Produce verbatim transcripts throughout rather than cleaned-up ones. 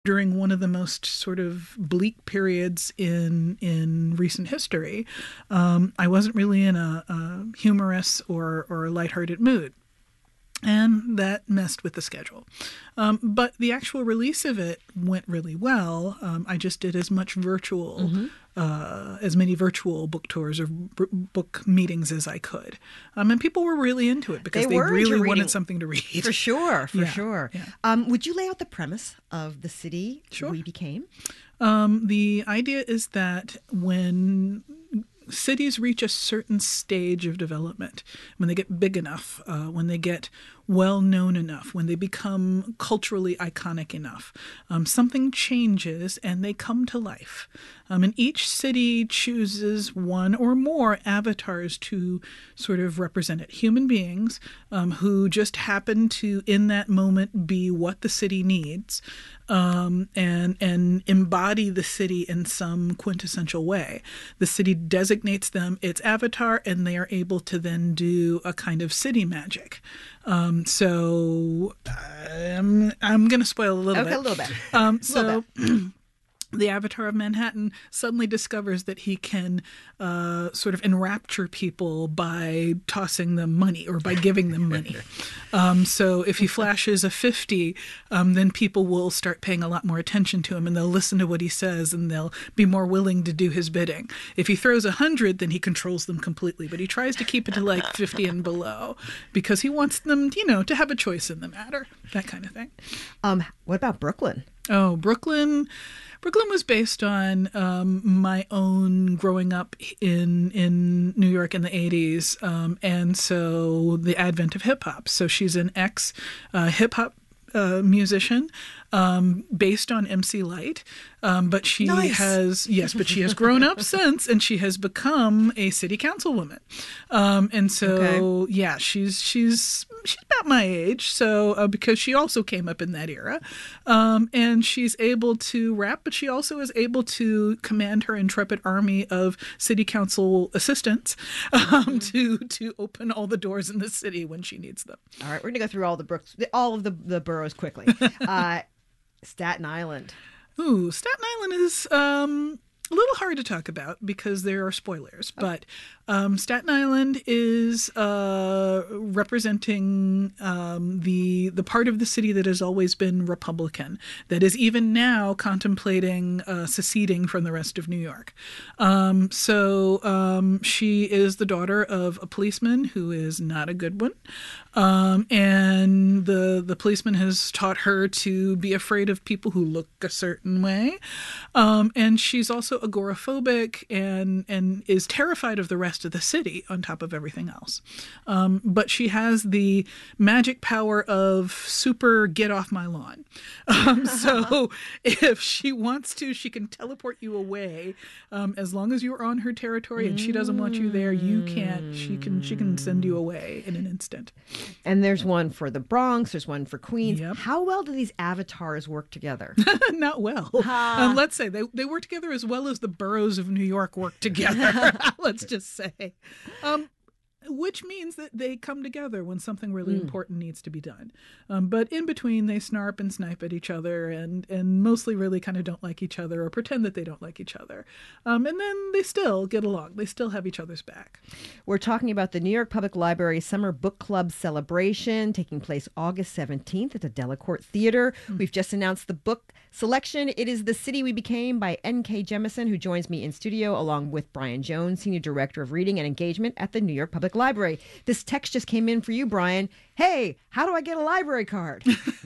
during one of the most sort of bleak periods in in recent history. Um, I wasn't really in a, a humorous or, or lighthearted mood. And that messed with the schedule. Um, but the actual release of it went really well. Um, I just did as much virtual, mm-hmm. uh, as many virtual book tours or b- book meetings as I could. Um, and people were really into it because they, they really wanted something to read. For sure, for yeah, sure. Yeah. Um, would you lay out the premise of the city sure. we became? Um, the idea is that when cities reach a certain stage of development, when they get big enough, uh, when they get well known enough, when they become culturally iconic enough, um, something changes and they come to life. Um, and each city chooses one or more avatars to sort of represent it. Human beings um, who just happen to, in that moment, be what the city needs um, and, and embody the city in some quintessential way. The city designates them its avatar, and they are able to then do a kind of city magic. Um, so I'm, I'm going to spoil a little okay, bit. Okay, a little bit. Um, so little bit. The avatar of Manhattan suddenly discovers that he can uh, sort of enrapture people by tossing them money or by giving them money. Um, so if he flashes a fifty, um, then people will start paying a lot more attention to him and they'll listen to what he says and they'll be more willing to do his bidding. If he throws a hundred, then he controls them completely. But he tries to keep it to like fifty and below because he wants them, you know, to have a choice in the matter, that kind of thing. Um, what about Brooklyn? Oh, Brooklyn... Brooklyn was based on um, my own growing up in in New York in the eighties, um, and so the advent of hip hop. So she's an ex uh, hip hop uh, musician um, based on M C Lyte, um, but she nice. has yes, but she has grown up since, and she has become a city councilwoman. Um, and so okay. yeah, she's she's. She's about my age, so uh, because she also came up in that era, um, and she's able to rap, but she also is able to command her intrepid army of city council assistants um, mm-hmm. to to open all the doors in the city when she needs them. All right, we're gonna go through all the brooks, all of the the boroughs quickly. uh, Staten Island. Ooh, Staten Island is um, a little hard to talk about because there are spoilers, oh. but. Um, Staten Island is uh, representing um, the the part of the city that has always been Republican, that is even now contemplating uh, seceding from the rest of New York. Um, so um, she is the daughter of a policeman who is not a good one, um, and the the policeman has taught her to be afraid of people who look a certain way, um, and she's also agoraphobic and and is terrified of the rest of the city on top of everything else. Um, but she has the magic power of super get off my lawn. Um, so if she wants to, she can teleport you away um, as long as you're on her territory and she doesn't want you there, you can't. She can she can send you away in an instant. And there's one for the Bronx, there's one for Queens. Yep. How well do these avatars work together? Not well. Um, let's say they, they work together as well as the boroughs of New York work together. Let's just say. Um, which means that they come together when something really mm. important needs to be done. Um, but in between, they snarp and snipe at each other and, and mostly really kind of don't like each other or pretend that they don't like each other. Um, and then they still get along. They still have each other's back. We're talking about the New York Public Library Summer Book Club celebration taking place August seventeenth at the Delacorte Theater. Mm. We've just announced the book selection. It is The City We Became by N K Jemisin, who joins me in studio along with Brian Jones, Senior Director of Reading and Engagement at the New York Public Library. This text just came in for you, Brian. Hey, how do I get a library card?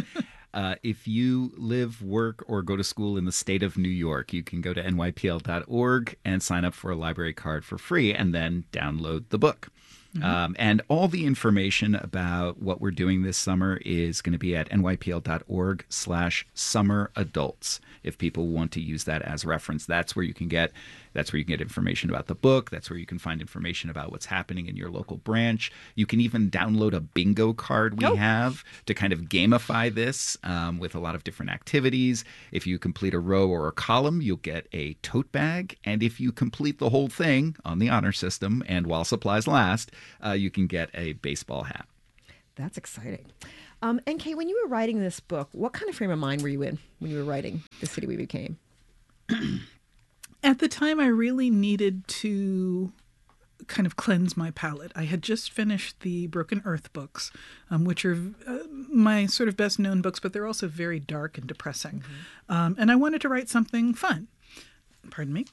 Uh, if you live, work, or go to school in the state of New York, you can go to N Y P L dot org and sign up for a library card for free and then download the book. Mm-hmm. Um, and all the information about what we're doing this summer is going to be at N Y P L dot org slash summer adults. If people want to use that as reference, that's where you can get that's where you can get information about the book. That's where you can find information about what's happening in your local branch. You can even download a bingo card we oh. have to kind of gamify this um, with a lot of different activities. If you complete a row or a column, you'll get a tote bag. And if you complete the whole thing on the honor system and while supplies last, uh, you can get a baseball hat. That's exciting. Um, N K, when you were writing this book, what kind of frame of mind were you in when you were writing The City We Became? At the time, I really needed to kind of cleanse my palate. I had just finished the Broken Earth books, um, which are uh, my sort of best known books, but they're also very dark and depressing. Mm-hmm. Um, and I wanted to write something fun. Pardon me.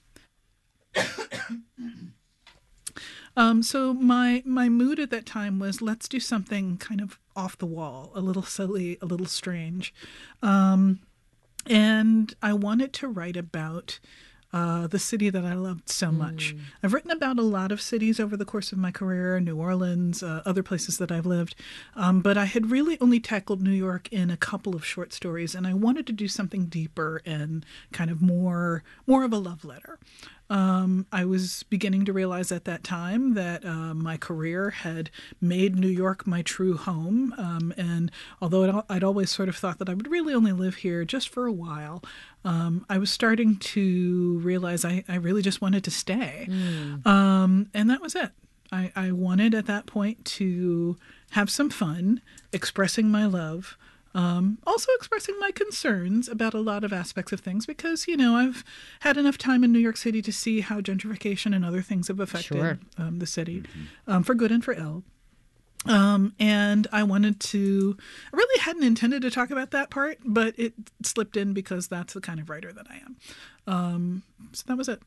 um, so my my mood at that time was, let's do something kind of off the wall, a little silly, a little strange. Um, and I wanted to write about Uh, the city that I loved so much. Mm. I've written about a lot of cities over the course of my career, New Orleans, uh, other places that I've lived, um, but I had really only tackled New York in a couple of short stories, and I wanted to do something deeper and kind of more, more of a love letter. Um, I was beginning to realize at that time that uh, my career had made New York my true home. Um, and although it, I'd always sort of thought that I would really only live here just for a while, um, I was starting to realize I, I really just wanted to stay. Mm. Um, and that was it. I, I wanted at that point to have some fun expressing my love. Um, also expressing my concerns about a lot of aspects of things because, you know, I've had enough time in New York City to see how gentrification and other things have affected sure. um, the city, mm-hmm. um, for good and for ill. Um, and I wanted to, I really hadn't intended to talk about that part, but it slipped in because that's the kind of writer that I am. Um, so that was it.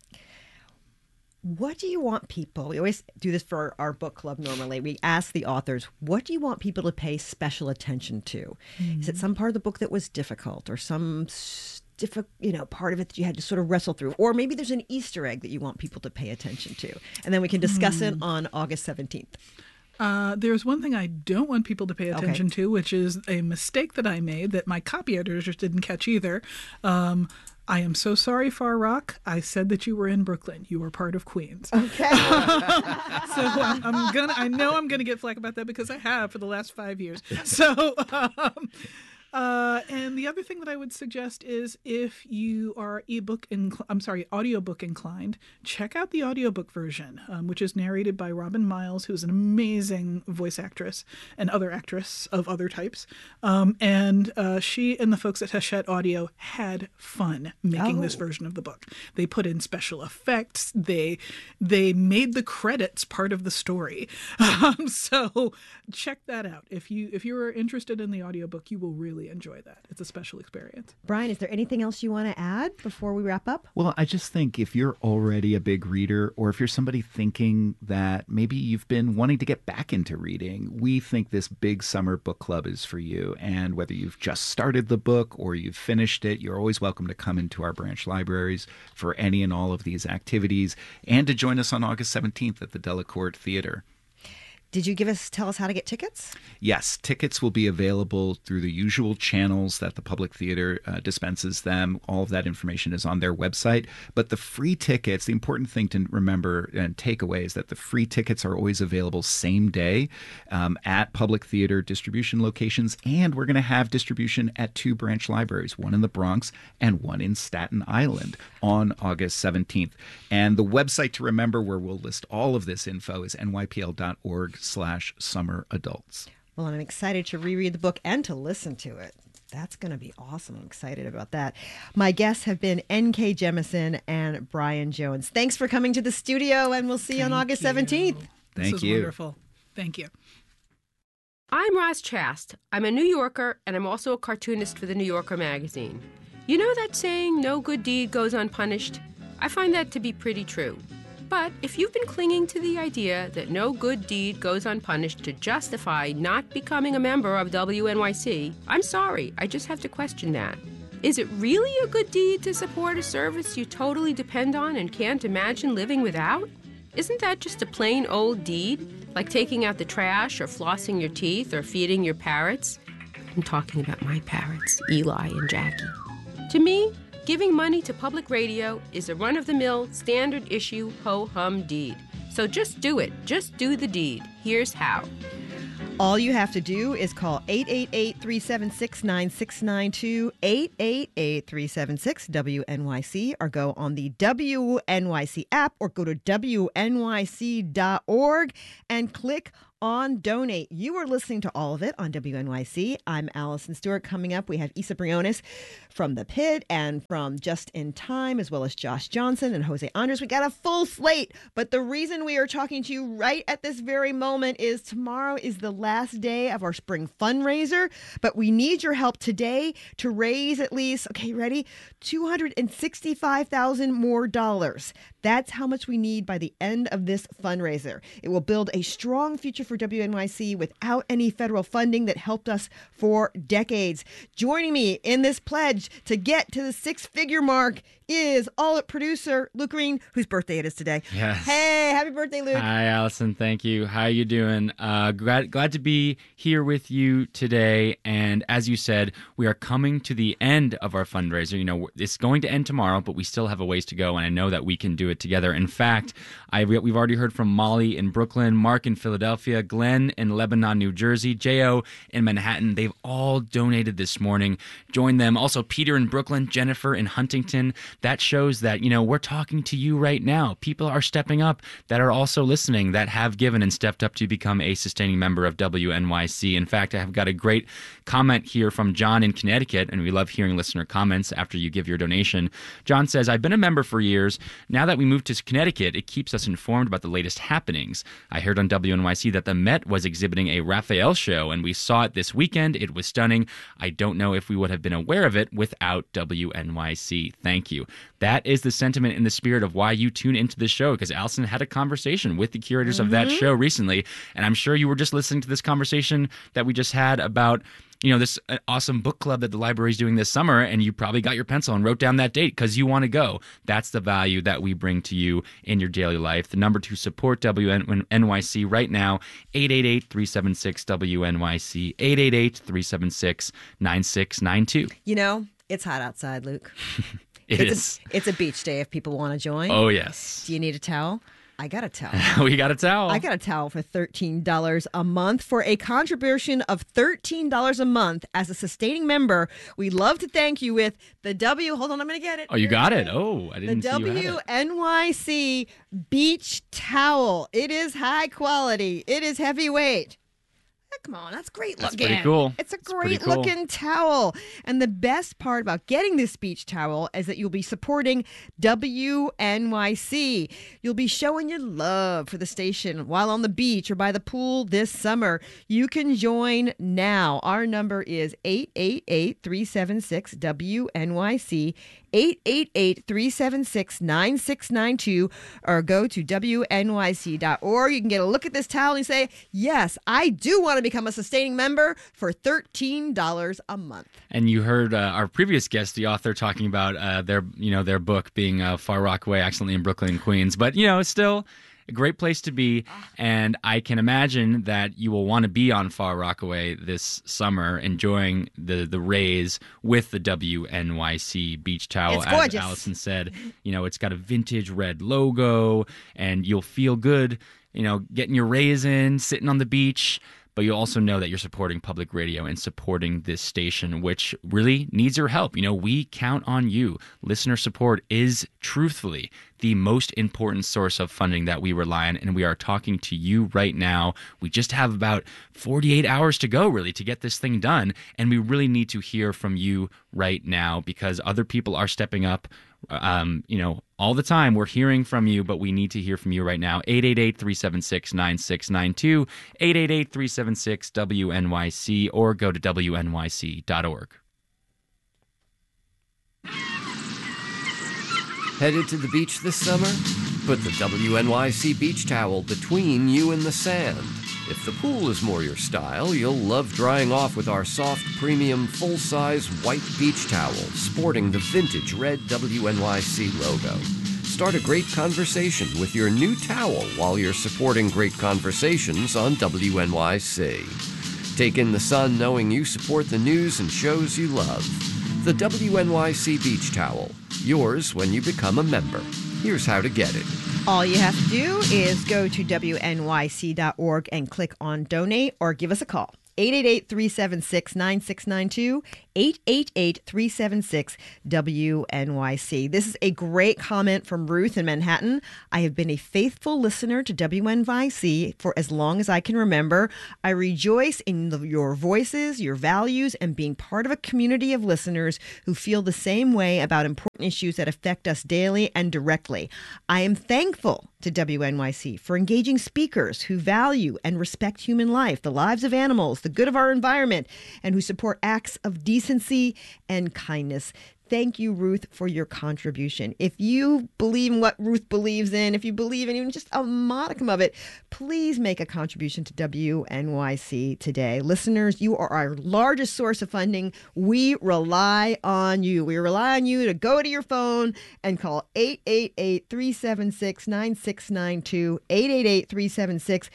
What do you want people, we always do this for our book club normally, we ask the authors, what do you want people to pay special attention to? Mm. Is it some part of the book that was difficult or some diffi- you know, part of it that you had to sort of wrestle through? Or maybe there's an Easter egg that you want people to pay attention to. And then we can discuss mm. it on August seventeenth. Uh, there's one thing I don't want people to pay attention okay. to, which is a mistake that I made that my copy editors didn't catch either. Um, I am so sorry, Far Rock. I said that you were in Brooklyn. You were part of Queens. Okay. so I'm, I'm gonna. I know I'm gonna get flack about that because I have for the last five years. So. Um, Uh, and the other thing that I would suggest is if you are ebook incl- I'm sorry, audiobook inclined, check out the audiobook version, um, which is narrated by Robin Miles, who's an amazing voice actress and other actress of other types. Um, and uh, she and the folks at Hachette Audio had fun making oh. this version of the book. They put in special effects. They they made the credits part of the story. Um, so check that out. If you if you are interested in the audiobook, you will really enjoy that. It's a special experience. Brian, is there anything else you want to add before we wrap up? Well, I just think if you're already a big reader or if you're somebody thinking that maybe you've been wanting to get back into reading, we think this big summer book club is for you. And whether you've just started the book or you've finished it, you're always welcome to come into our branch libraries for any and all of these activities and to join us on August seventeenth at the Delacorte Theater. Did you give us tell us how to get tickets? Yes, tickets will be available through the usual channels that the Public Theater uh, dispenses them. All of that information is on their website. But the free tickets, the important thing to remember and take away is that the free tickets are always available same day um, at Public Theater distribution locations. And we're going to have distribution at two branch libraries, one in the Bronx and one in Staten Island on August seventeenth. And the website to remember where we'll list all of this info is N Y P L dot org slash summer adults. Well, I'm excited to reread the book and to listen to it. That's going to be awesome. I'm excited about that. My guests have been N K Jemisin and Brian Jones. Thanks for coming to the studio, and we'll see you Thank on August you. seventeenth. Thank this you. was wonderful. Thank you. I'm Roz Chast. I'm a New Yorker, and I'm also a cartoonist for the New Yorker magazine. You know that saying, no good deed goes unpunished? I find that to be pretty true. But if you've been clinging to the idea that no good deed goes unpunished to justify not becoming a member of W N Y C, I'm sorry, I just have to question that. Is it really a good deed to support a service you totally depend on and can't imagine living without? Isn't that just a plain old deed, like taking out the trash or flossing your teeth or feeding your parrots? I'm talking about my parrots, Eli and Jackie. To me, giving money to public radio is a run-of-the-mill, standard-issue, ho-hum deed. So just do it. Just do the deed. Here's how. All you have to do is call eight eight eight, three seven six, nine six nine two, eight eight eight, three seven six, W N Y C, or go on the W N Y C app or go to W N Y C dot org and click on Donate. You are listening to all of it on W N Y C. I'm Allison Stewart. Coming up, we have Isa Briones from The Pit and from Just in Time, as well as Josh Johnson and Jose Andres. We got a full slate, but the reason we are talking to you right at this very moment is tomorrow is the last day of our spring fundraiser, but we need your help today to raise at least, okay, ready? two hundred sixty-five thousand dollars more dollars. That's how much we need by the end of this fundraiser. It will build a strong future for W N Y C without any federal funding that helped us for decades. Joining me in this pledge to get to the six-figure mark is all-up producer Luke Green, whose birthday it is today. Yes. Hey, happy birthday, Luke. Hi, Allison. Thank you. How you doing? Uh, glad, glad to be here with you today. And as you said, we are coming to the end of our fundraiser. You know, it's going to end tomorrow, but we still have a ways to go, and I know that we can do it together. In fact, I, we've already heard from Molly in Brooklyn, Mark in Philadelphia, Glenn in Lebanon, New Jersey, J O in Manhattan. They've all donated this morning. Join them. Also, Peter in Brooklyn, Jennifer in Huntington. That shows that, you know, we're talking to you right now. People are stepping up that are also listening, that have given and stepped up to become a sustaining member of W N Y C. In fact, I have got a great comment here from John in Connecticut, and we love hearing listener comments after you give your donation. John says, I've been a member for years. Now that we moved to Connecticut, it keeps us informed about the latest happenings. I heard on W N Y C that the Met was exhibiting a Raphael show, and we saw it this weekend. It was stunning. I don't know if we would have been aware of it without W N Y C. Thank you. That is the sentiment in the spirit of why you tune into this show, because Allison had a conversation with the curators mm-hmm. of that show recently, and I'm sure you were just listening to this conversation that we just had about, you know, this awesome book club that the library is doing this summer, and you probably got your pencil and wrote down that date because you want to go. That's the value that we bring to you in your daily life. The number to support W N Y C right now, eight eight eight, three seven six, W N Y C, eight eight eight, three seven six, nine six nine two. You know, it's hot outside, Luke. It it's is. A, it's a beach day if people want to join. Oh, yes. Do you need a towel? I got a towel. We got a towel. I got a towel for thirteen dollars a month. For a contribution of thirteen dollars a month as a sustaining member, we love to thank you with the W. Hold on, I'm going to get it. Oh, you got it. Oh, I didn't the see you had it. W N Y C beach towel. It is high quality. It is heavyweight. Come on, that's great That's looking. pretty cool. It's a That's pretty great cool. looking towel. And the best part about getting this beach towel is that you'll be supporting W N Y C. You'll be showing your love for the station while on the beach or by the pool this summer. You can join now. Our number is eight eight eight, three seven six, W N Y C, eight eight eight, three seven six, nine six nine two, or go to W N Y C dot org. You can get a look at this towel and say, yes, I do want to become a sustaining member for thirteen dollars a month. And you heard uh, our previous guest, the author, talking about uh, their, you know, their book being uh, Far Rockaway, Accidentally in Brooklyn, Queens. But, you know, it's still a great place to be, and I can imagine that you will want to be on Far Rockaway this summer, enjoying the the rays with the W N Y C beach towel. It's As gorgeous. Allison said, you know, it's got a vintage red logo, and you'll feel good, you know, getting your rays in, sitting on the beach. But you'll also know that you're supporting public radio and supporting this station, which really needs your help. You know, we count on you. Listener support is truthfully the most important source of funding that we rely on, and we are talking to you right now. We just have about forty-eight hours to go, really, to get this thing done, and we really need to hear from you right now because other people are stepping up. Um, you know, all the time we're hearing from you, but we need to hear from you right now. eight eight eight, three seven six, nine six nine two, eight eight eight, three seven six, W N Y C, or go to W N Y C dot org. Headed to the beach this summer? Put the W N Y C beach towel between you and the sand. If the pool is more your style, you'll love drying off with our soft, premium, full-size white beach towel sporting the vintage red W N Y C logo. Start a great conversation with your new towel while you're supporting great conversations on W N Y C. Take in the sun knowing you support the news and shows you love. The W N Y C beach towel. Yours when you become a member. Here's how to get it. All you have to do is go to W N Y C dot org and click on donate or give us a call. eight eight eight, three seven six, nine six nine two, eight eight eight, three seven six, W N Y C. This is a great comment from Ruth in Manhattan. I have been a faithful listener to W N Y C for as long as I can remember. I rejoice in the, your voices, your values, and being part of a community of listeners who feel the same way about important issues that affect us daily and directly. I am thankful to W N Y C for engaging speakers who value and respect human life, the lives of animals, the good of our environment, and who support acts of decency and kindness. Thank you, Ruth, for your contribution. If you believe in what Ruth believes in, if you believe in even just a modicum of it, please make a contribution to W N Y C today. Listeners, you are our largest source of funding. We rely on you. We rely on you to go to your phone and call eight eight eight, three seven six, nine six nine two, eight eight eight, three seven six,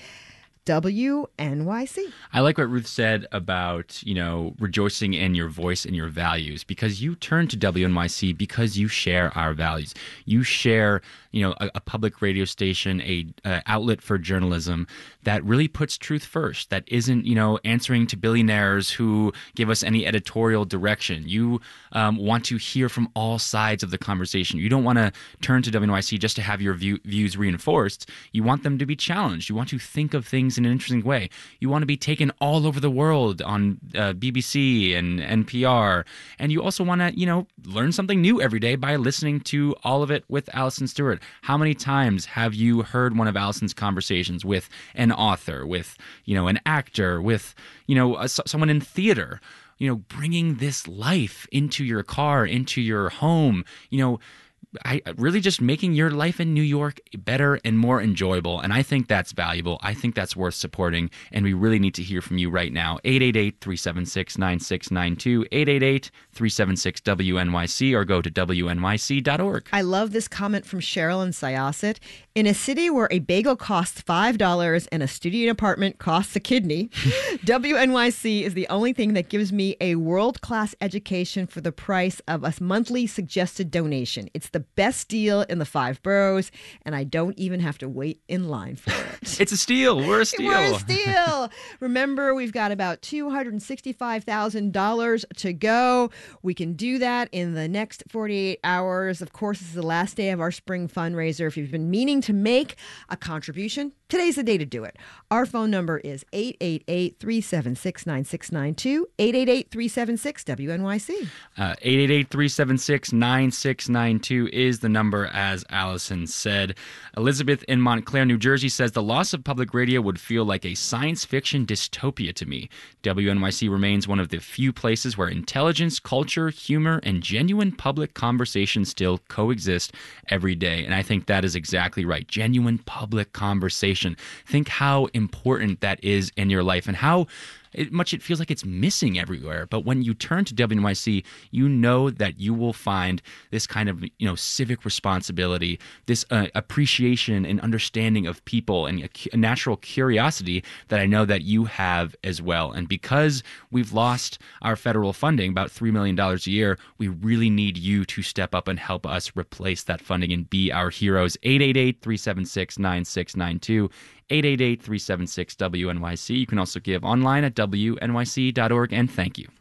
W N Y C. I like what Ruth said about, you know, rejoicing in your voice and your values, because you turn to W N Y C because you share our values. You share, you know, a, a public radio station, a uh, outlet for journalism that really puts truth first, that isn't, you know, answering to billionaires who give us any editorial direction. You um, want to hear from all sides of the conversation. You don't want to turn to W N Y C just to have your view, views reinforced. You want them to be challenged. You want to think of things in an interesting way. You want to be taken all over the world on uh, B B C and N P R. And you also want to, you know, learn something new every day by listening to all of it with Allison Stewart. How many times have you heard one of Allison's conversations with an author, with, you know, an actor, with, you know, a, someone in theater? You know, bringing this life into your car, into your home, you know, I really just making your life in New York better and more enjoyable. And I think that's valuable. I think that's worth supporting. And we really need to hear from you right now. eight eight eight, three seven six, nine six nine two, eight eight eight, three seven six, W N Y C, or go to W N Y C dot org. I love this comment from Cheryl in Syosset. In a city where a bagel costs five dollars and a studio apartment costs a kidney, W N Y C is the only thing that gives me a world-class education for the price of a monthly suggested donation. It's the best deal in the five boroughs, and I don't even have to wait in line for it. It's a steal. We're a steal. We're a steal. Remember, we've got about two hundred sixty-five thousand dollars to go. We can do that in the next forty-eight hours. Of course, this is the last day of our spring fundraiser. If you've been meaning to make a contribution, today's the day to do it. Our phone number is eight eight eight, three seven six, nine six nine two, eight eight eight, three seven six, W N Y C. Uh, eight eight eight, three seven six, nine six nine two is the number, as Allison said. Elizabeth in Montclair, New Jersey says, the loss of public radio would feel like a science fiction dystopia to me. W N Y C remains one of the few places where intelligence, culture, humor, and genuine public conversation still coexist every day. And I think that is exactly right. Genuine public conversation. Think how important that is in your life and how It, much it feels like it's missing everywhere. But when you turn to W N Y C, you know that you will find this kind of, you know, civic responsibility, this uh, appreciation and understanding of people, and a, a natural curiosity that I know that you have as well. And because we've lost our federal funding, about three million dollars a year, we really need you to step up and help us replace that funding and be our heroes. eight eight eight, three seven six, nine six nine two. eight eight eight, three seven six, W N Y C. You can also give online at W N Y C dot org, and thank you.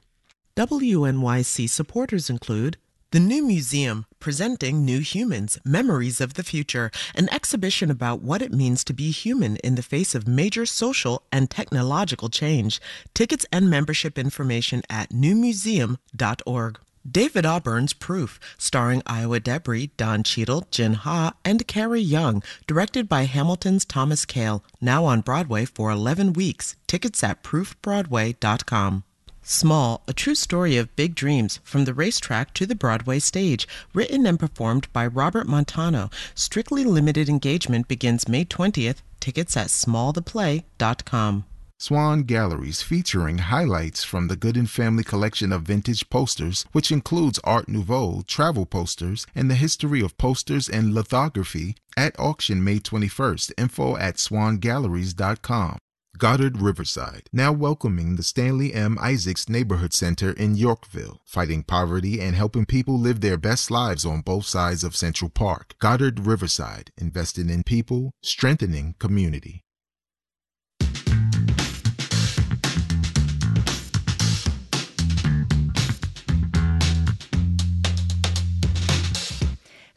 W N Y C supporters include the New Museum, presenting New Humans, Memories of the Future, an exhibition about what it means to be human in the face of major social and technological change. Tickets and membership information at new museum dot org. David Auburn's Proof, starring Iowa Debris, Don Cheadle, Jin Ha, and Carrie Young, directed by Hamilton's Thomas Kail, now on Broadway for eleven weeks. Tickets at proof broadway dot com. Small, a true story of big dreams, from the racetrack to the Broadway stage, written and performed by Robert Montano. Strictly limited engagement begins May twentieth. Tickets at small the play dot com. Swan Galleries, featuring highlights from the Gooden Family collection of vintage posters, which includes Art Nouveau, travel posters, and the history of posters and lithography, at auction May twenty-first. Info at swan galleries dot com. Goddard Riverside, now welcoming the Stanley M. Isaacs Neighborhood Center in Yorkville, fighting poverty and helping people live their best lives on both sides of Central Park. Goddard Riverside, investing in people, strengthening community.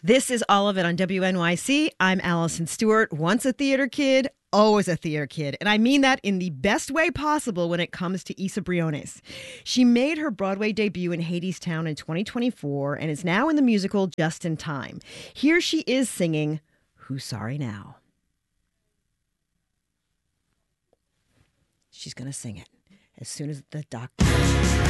This is all of it on W N Y C. I'm Allison Stewart, once a theater kid, always a theater kid. And I mean that in the best way possible when it comes to Isa Briones. She made her Broadway debut in Hadestown in twenty twenty-four and is now in the musical Just in Time. Here she is singing Who's Sorry Now? She's going to sing it as soon as the doctor...